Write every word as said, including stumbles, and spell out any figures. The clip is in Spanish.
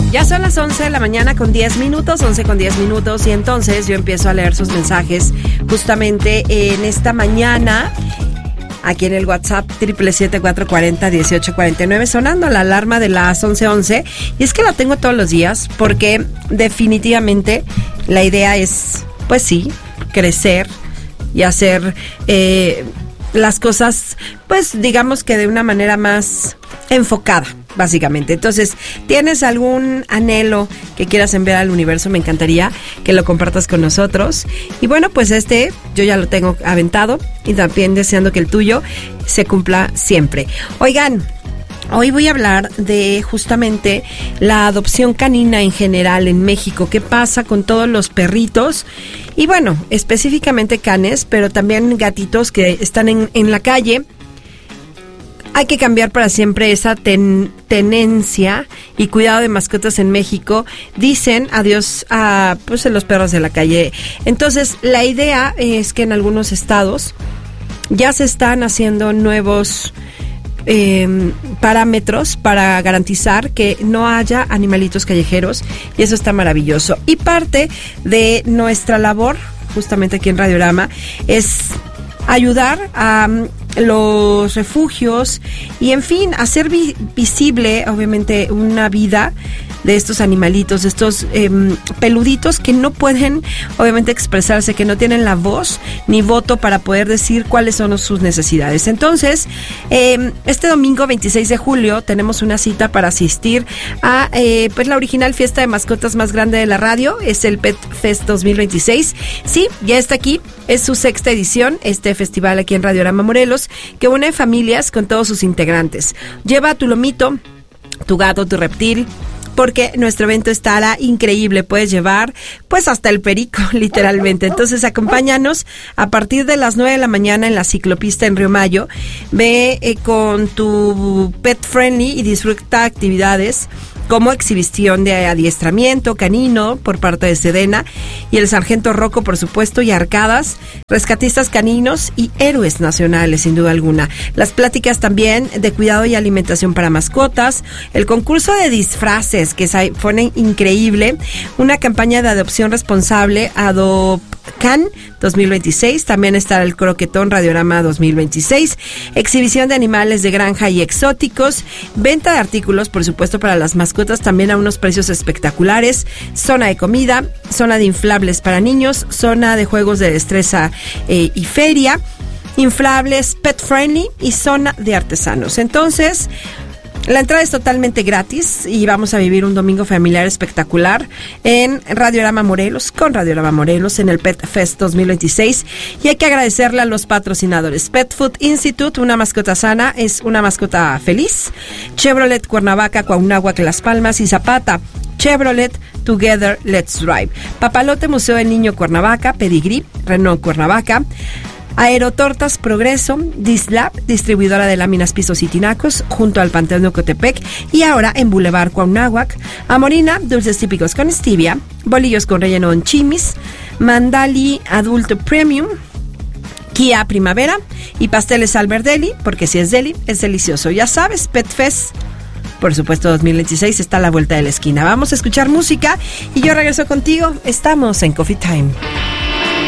Ya son las once de la mañana con diez minutos, once con diez minutos, y entonces yo empiezo a leer sus mensajes justamente en esta mañana, aquí en el WhatsApp triple siete cuatro cuarenta dieciocho cuarenta y nueve, sonando la alarma de las once once, y es que la tengo todos los días porque definitivamente la idea es, pues sí, crecer y hacer eh, las cosas, pues digamos que de una manera más enfocada, básicamente. Entonces, ¿tienes algún anhelo que quieras enviar al universo? Me encantaría que lo compartas con nosotros. Y bueno, pues este yo ya lo tengo aventado y también deseando que el tuyo se cumpla siempre. Oigan, hoy voy a hablar de justamente la adopción canina en general en México. ¿Qué pasa con todos los perritos? Y bueno, específicamente canes, pero también gatitos que están en, en la calle. Hay que cambiar para siempre esa ten, tenencia y cuidado de mascotas en México. Dicen adiós a pues, los perros de la calle. Entonces, la idea es que en algunos estados ya se están haciendo nuevos eh, parámetros para garantizar que no haya animalitos callejeros, y eso está maravilloso. Y parte de nuestra labor, justamente aquí en Radiorama, es ayudar a um, los refugios y, en fin, hacer vi- visible, obviamente, una vida de estos animalitos, de estos eh, peluditos que no pueden, obviamente, expresarse, que no tienen la voz ni voto para poder decir cuáles son sus necesidades. Entonces, eh, este domingo veintiséis de julio tenemos una cita para asistir a eh, pues la original fiesta de mascotas más grande de la radio. Es el Pet Fest dos mil veintiséis. Sí, ya está aquí. Es su sexta edición, este festival aquí en Radiorama Morelos, que une familias con todos sus integrantes. Lleva tu lomito, tu gato, tu reptil, porque nuestro evento estará increíble. Puedes llevar pues hasta el perico, literalmente. Entonces acompáñanos a partir de las nueve de la mañana en la ciclopista en Río Mayo. Ve eh, con tu pet friendly y disfruta actividades como exhibición de adiestramiento canino por parte de Sedena y el Sargento Rocco, por supuesto, y arcadas, rescatistas caninos y héroes nacionales, sin duda alguna. Las pláticas también de cuidado y alimentación para mascotas, el concurso de disfraces, que pone increíble, una campaña de adopción responsable, AdopCan dos mil veintiséis, también estará el Croquetón Radiorama dos mil veintiséis, exhibición de animales de granja y exóticos, venta de artículos, por supuesto, para las mascotas, también a unos precios espectaculares, zona de comida, zona de inflables para niños, zona de juegos de destreza eh, y feria, inflables pet friendly y zona de artesanos. Entonces, la entrada es totalmente gratis y vamos a vivir un domingo familiar espectacular en Radiorama Morelos, con Radiorama Morelos en el Pet Fest dos mil veintiséis. Y hay que agradecerle a los patrocinadores. Pet Food Institute, una mascota sana es una mascota feliz. Chevrolet Cuernavaca, Cuauhnáhuac, Las Palmas y Zapata. Chevrolet, Together Let's Drive. Papalote Museo del Niño Cuernavaca, Pedigrí, Renault Cuernavaca. Aerotortas Progreso, Dislab, distribuidora de láminas, pisos y tinacos, junto al Panteón de Ocotepec, y ahora en Boulevard Cuauhnáhuac. Amorina, dulces típicos con stevia, bolillos con relleno en chimis, Mandali Adulto Premium, Kia Primavera y pasteles Alberdelli, porque si es deli, es delicioso. Ya sabes, Pet Fest, por supuesto, dos mil veintiséis está a la vuelta de la esquina. Vamos a escuchar música y yo regreso contigo. Estamos en Coffee Time.